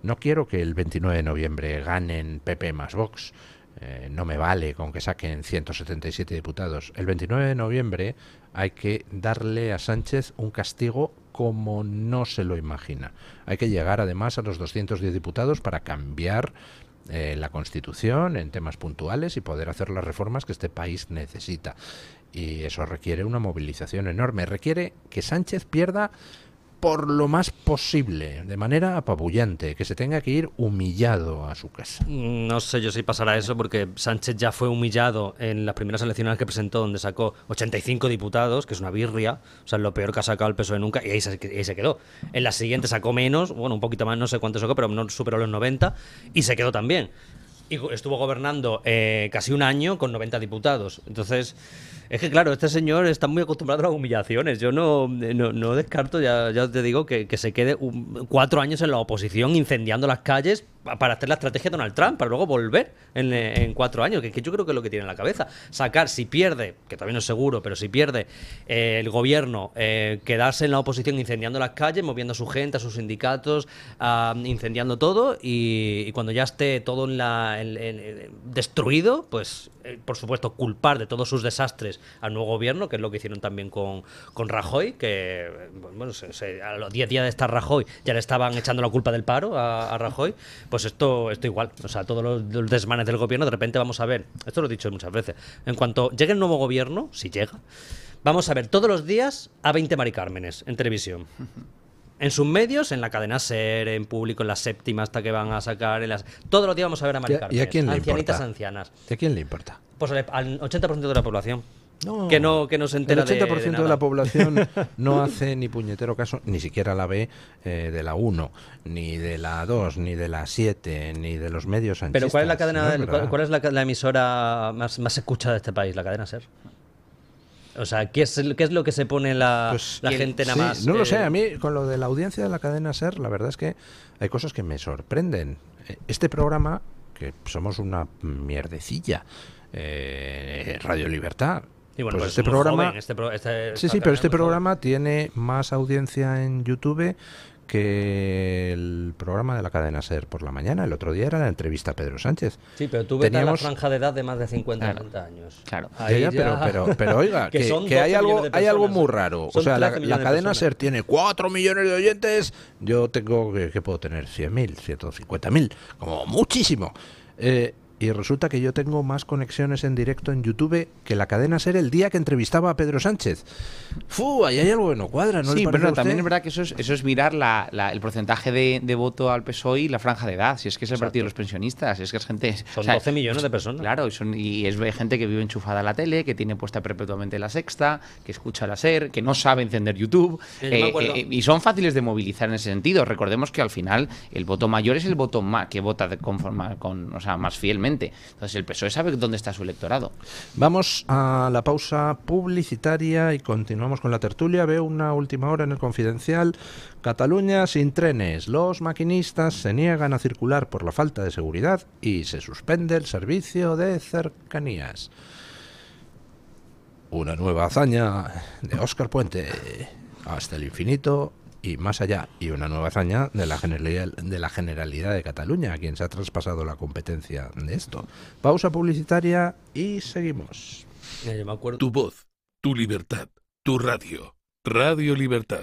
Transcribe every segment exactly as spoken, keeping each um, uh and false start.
No quiero que el veintinueve de noviembre ganen P P más Vox. Eh, no me vale con que saquen ciento setenta y siete diputados. El veintinueve de noviembre hay que darle a Sánchez un castigo como no se lo imagina. Hay que llegar además a los doscientos diez diputados para cambiar eh, la Constitución en temas puntuales y poder hacer las reformas que este país necesita. Y eso requiere una movilización enorme. Requiere que Sánchez pierda por lo más posible, de manera apabullante, que se tenga que ir humillado a su casa. No sé yo si pasará eso, porque Sánchez ya fue humillado en las primeras elecciones que presentó, donde sacó ochenta y cinco diputados, que es una birria, o sea, es lo peor que ha sacado el P S O E nunca, y ahí se, ahí se quedó. En la siguiente sacó menos, bueno, un poquito más, no sé cuánto sacó, pero no superó los noventa, y se quedó también. Y estuvo gobernando eh, casi un año con noventa diputados. Entonces, es que claro, este señor está muy acostumbrado a las humillaciones. Yo no, no, no descarto, ya, ya te digo, que, que se quede un, cuatro años en la oposición incendiando las calles para hacer la estrategia de Donald Trump, para luego volver en, en cuatro años, que, que yo creo que es lo que tiene en la cabeza. Sacar, si pierde, que todavía no es seguro, pero si pierde eh, el gobierno, eh, quedarse en la oposición incendiando las calles, moviendo a su gente, a sus sindicatos, uh, incendiando todo, y, y cuando ya esté todo en la, en, en, destruido, pues eh, por supuesto culpar de todos sus desastres al nuevo gobierno, que es lo que hicieron también con, con Rajoy, que bueno, se, se, a los diez días de estar Rajoy ya le estaban echando la culpa del paro a, a Rajoy. Pues esto, esto igual, o sea, todos los, los desmanes del gobierno, de repente vamos a ver, esto lo he dicho muchas veces, en cuanto llegue el nuevo gobierno, si llega, vamos a ver todos los días a veinte Mari Cármenes en televisión. En sus medios, en la cadena SER, en público, en la séptima hasta que van a sacar, en las... todos los días vamos a ver a Mari Cármenes. ¿Y a quién le ancianitas importa? Ancianas. ¿Y a quién le importa? Pues al ochenta por ciento de la población. No, que no que no se entera el ochenta por ciento de, de, de la población no hace ni puñetero caso, ni siquiera la ve eh, de la uno, ni de la dos, ni de la siete, ni de los medios sanchistas. Pero ¿cuál es la cadena, no es ¿cuál, cuál es la, la emisora más, más escuchada de este país? La cadena SER. O sea, ¿qué es, qué es lo que se pone la, pues, la gente nada sí, más? No eh... lo sé, a mí con lo de la audiencia de la cadena SER, la verdad es que hay cosas que me sorprenden. Este programa, que somos una mierdecilla, eh, Radio Libertad, y bueno, pues, pues este programa, joven, este pro, este, sí, sí, pero este programa joven. Tiene más audiencia en YouTube que el programa de la cadena SER por la mañana. El otro día era la entrevista a Pedro Sánchez. Sí, pero tú ves Teníamos... la franja de edad de más de cincuenta, claro, sesenta años. Claro. Ya, ya, pero, pero, pero oiga, que, que, que hay algo hay algo muy raro. O sea, la, la cadena SER tiene cuatro millones de oyentes. Yo tengo, que, que puedo tener cien mil, ciento cincuenta mil, como muchísimo. Eh, Y resulta que yo tengo más conexiones en directo en YouTube que la cadena SER el día que entrevistaba a Pedro Sánchez. ¡Fu! Ahí hay algo que no cuadra, ¿no? Sí, pero no, también es verdad que eso es, eso es mirar la, la, el porcentaje de, de voto al P S O E y la franja de edad. Si es que es el Exacto. partido de los pensionistas, es que es gente... Son o sea, doce millones de personas. Claro, y, son, y es gente que vive enchufada a la tele, que tiene puesta perpetuamente la Sexta, que escucha la SER, que no sabe encender YouTube. Eh, eh, y son fáciles de movilizar en ese sentido. Recordemos que al final el voto mayor es el voto más, que vota de conforma, con, o sea, más fielmente. Entonces el P S O E sabe dónde está su electorado. Vamos a la pausa publicitaria y continuamos con la tertulia. Veo una última hora en el Confidencial. Cataluña sin trenes. Los maquinistas se niegan a circular por la falta de seguridad y se suspende el servicio de cercanías. Una nueva hazaña de Óscar Puente. Hasta el infinito y más allá, y una nueva hazaña de la Generalidad de, la Generalidad de Cataluña, a quien se ha traspasado la competencia de esto. Pausa publicitaria y seguimos. Ya, yo me acuerdo. Tu voz, tu libertad, tu radio. Radio Libertad.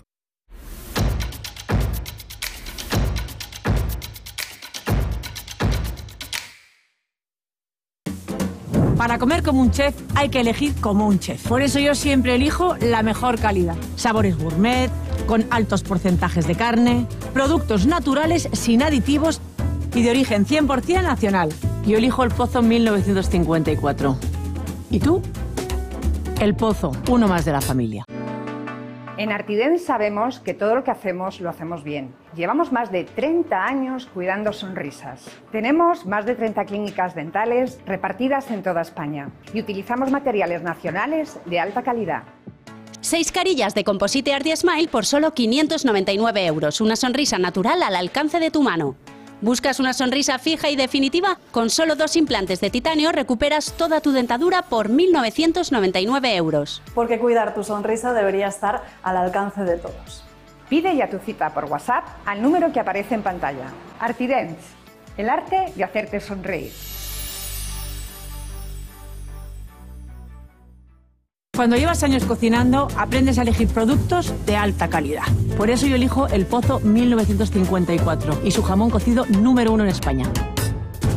Para comer como un chef hay que elegir como un chef. Por eso yo siempre elijo la mejor calidad. Sabores gourmet, con altos porcentajes de carne, productos naturales sin aditivos y de origen cien por ciento nacional. Yo elijo El Pozo mil novecientos cincuenta y cuatro. ¿Y tú? El Pozo, uno más de la familia. En Artident sabemos que todo lo que hacemos lo hacemos bien. Llevamos más de treinta años cuidando sonrisas. Tenemos más de treinta clínicas dentales repartidas en toda España y utilizamos materiales nacionales de alta calidad. Seis carillas de Composite Arti Smile por solo quinientos noventa y nueve euros. Una sonrisa natural al alcance de tu mano. ¿Buscas una sonrisa fija y definitiva? Con solo dos implantes de titanio recuperas toda tu dentadura por mil novecientos noventa y nueve euros. Porque cuidar tu sonrisa debería estar al alcance de todos. Pide ya tu cita por WhatsApp al número que aparece en pantalla. Artidents, el arte de hacerte sonreír. Cuando llevas años cocinando, aprendes a elegir productos de alta calidad. Por eso yo elijo el Pozo mil novecientos cincuenta y cuatro y su jamón cocido número uno en España.